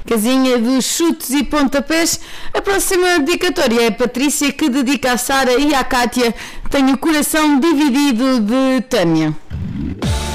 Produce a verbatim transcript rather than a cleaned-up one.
casinha dos chutes e pontapés. A próxima dedicatória é a Patrícia, que dedica à Sara e à Cátia. Tenho o coração dividido, de Tânia.